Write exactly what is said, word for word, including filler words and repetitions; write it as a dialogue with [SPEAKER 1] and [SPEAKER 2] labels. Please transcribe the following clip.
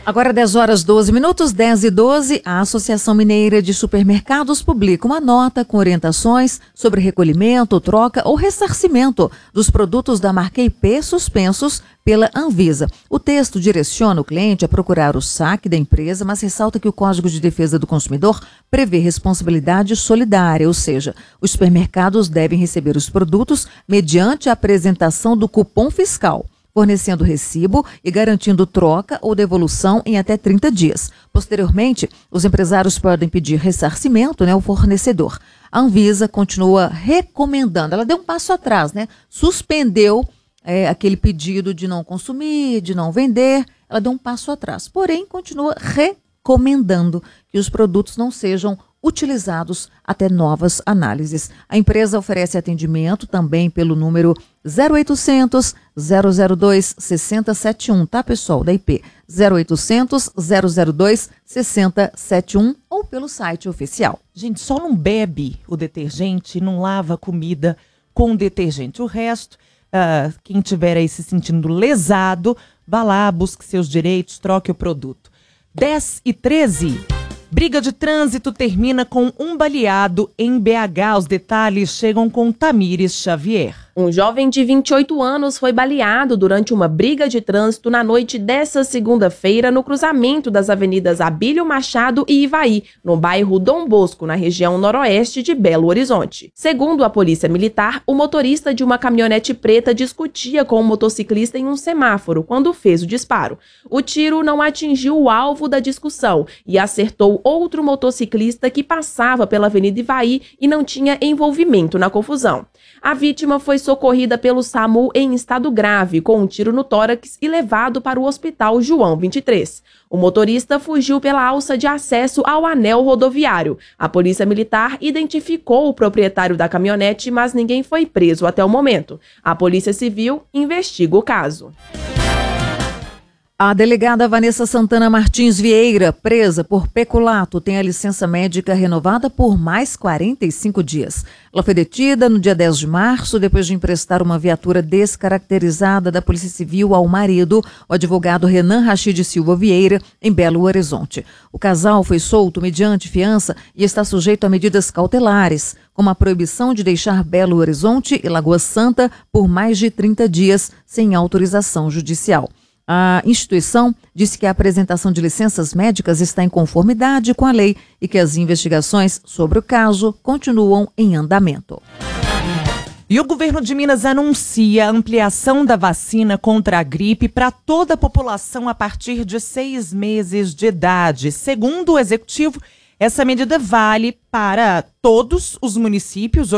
[SPEAKER 1] Agora dez horas doze minutos, dez e doze, a Associação Mineira de Supermercados publica uma nota com orientações sobre recolhimento, troca ou ressarcimento dos produtos da marca I P suspensos pela Anvisa. O texto direciona o cliente a procurar o saque da empresa, mas ressalta que o Código de Defesa do Consumidor prevê responsabilidade solidária, ou seja, os supermercados devem receber os produtos mediante a apresentação do cupom fiscal, fornecendo recibo e garantindo troca ou devolução em até trinta dias. Posteriormente, os empresários podem pedir ressarcimento, né, ao fornecedor. A Anvisa continua recomendando, ela deu um passo atrás, né? Suspendeu é, aquele pedido de não consumir, de não vender, ela deu um passo atrás. Porém, continua recomendando que os produtos não sejam utilizados até novas análises. A empresa oferece atendimento também pelo número zero oitocentos, zero zero dois, seis zero sete um, tá, pessoal, da I P? zero oitocentos, zero zero dois, seis zero sete um ou pelo site oficial.
[SPEAKER 2] Gente, só não bebe o detergente, não lava a comida com detergente. O resto, uh, quem tiver aí se sentindo lesado, vá lá, busque seus direitos, troque o produto. dez e treze. Briga de trânsito termina com um baleado em B H. Os detalhes chegam com Tamires Xavier.
[SPEAKER 3] Um jovem de vinte e oito anos foi baleado durante uma briga de trânsito na noite desta segunda-feira no cruzamento das avenidas Abílio Machado e Ivaí, no bairro Dom Bosco, na região noroeste de Belo Horizonte. Segundo a Polícia Militar, o motorista de uma caminhonete preta discutia com o motociclista em um semáforo quando fez o disparo. O tiro não atingiu o alvo da discussão e acertou outro motociclista que passava pela Avenida Ivaí e não tinha envolvimento na confusão. A vítima foi socorrida pelo SAMU em estado grave, com um tiro no tórax e levado para o Hospital João vinte e três. O motorista fugiu pela alça de acesso ao anel rodoviário. A Polícia Militar identificou o proprietário da caminhonete, mas ninguém foi preso até o momento. A Polícia Civil investiga o caso.
[SPEAKER 1] A delegada Vanessa Santana Martins Vieira, presa por peculato, tem a licença médica renovada por mais quarenta e cinco dias. Ela foi detida no dia dez de março, depois de emprestar uma viatura descaracterizada da Polícia Civil ao marido, o advogado Renan Rachid Silva Vieira, em Belo Horizonte. O casal foi solto mediante fiança e está sujeito a medidas cautelares, como a proibição de deixar Belo Horizonte e Lagoa Santa por mais de trinta dias sem autorização judicial. A instituição disse que a apresentação de licenças médicas está em conformidade com a lei e que as investigações sobre o caso continuam em andamento.
[SPEAKER 2] E o governo de Minas anuncia a ampliação da vacina contra a gripe para toda a população a partir de seis meses de idade. Segundo o executivo, essa medida vale para todos os municípios